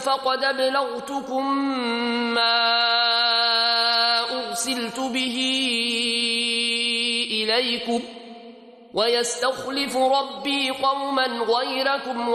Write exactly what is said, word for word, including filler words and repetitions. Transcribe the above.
فقد أبلغتكم ما أرسلت به إليكم ويستخلف ربي قوما غيركم